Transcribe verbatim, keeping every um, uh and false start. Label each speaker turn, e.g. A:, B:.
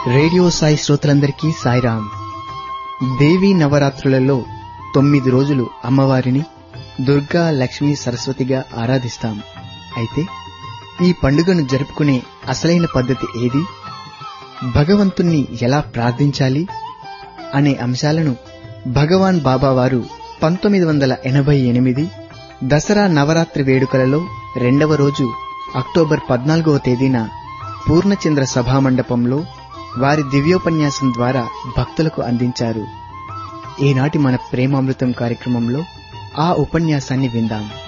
A: Radio Sai శ్రోతలందరికీ సాయిరాం. దేవీ నవరాత్రులలో తొమ్మిది రోజులు అమ్మవారిని దుర్గా, లక్ష్మి, సరస్వతిగా ఆరాధిస్తాం. అయితే ఈ పండుగను జరుపుకునే అసలైన పద్ధతి ఏది, భగవంతుణ్ణి ఎలా ప్రార్థించాలి అనే అంశాలను భగవాన్ బాబా వారు పంతొమ్మిది వందల ఎనభై ఎనిమిది దసరా నవరాత్రి వేడుకలలో రెండవ రోజు అక్టోబర్ పద్నాలుగవ తేదీన పూర్ణచంద్ర సభామండపంలో వారి దివ్యోపన్యాసం ద్వారా భక్తులకు అందించారు. ఈనాటి మన ప్రేమామృతం కార్యక్రమంలో ఆ ఉపన్యాసాన్ని విందాం.